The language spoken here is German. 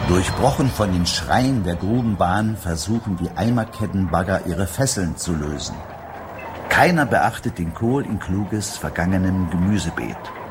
Durchbrochen von den Schreien der Grubenbahn versuchen die Eimerkettenbagger ihre Fesseln zu lösen. Keiner beachtet den Kohl in Kluges vergangenem Gemüsebeet.